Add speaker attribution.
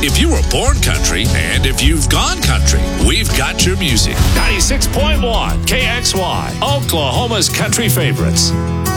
Speaker 1: If you were born country and if you've gone country, we've got your music. 96.1 KXY, Oklahoma's country favorites.